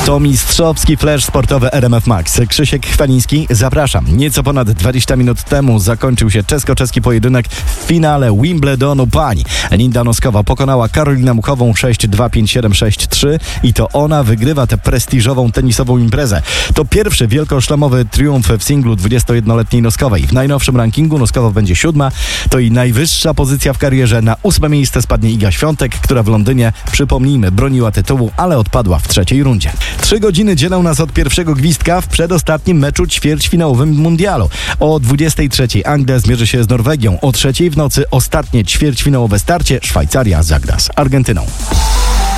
To mistrzowski flash sportowy RMF Max. Krzysiek Chwaliński, zapraszam. Nieco ponad 20 minut temu zakończył się czeski pojedynek w finale Wimbledonu pań. Linda Noskowa pokonała Karolinę Muchową 6-2, 5-7, 6-3 i to ona wygrywa tę prestiżową tenisową imprezę. To pierwszy wielkoszlemowy triumf w singlu 21-letniej Noskowej. W najnowszym rankingu Noskowa będzie 7. To i najwyższa pozycja w karierze. Na 8. miejsce spadnie Iga Świątek, która w Londynie, przypomnijmy, broniła tytułu, ale odpadła w trzeciej rundzie. 3 godziny dzielą nas od pierwszego gwizdka w przedostatnim meczu ćwierćfinałowym mundialu. O 23:00 Anglia zmierzy się z Norwegią. O 3:00 w nocy ostatnie ćwierćfinałowe starcie. Szwajcaria zagra z Argentyną.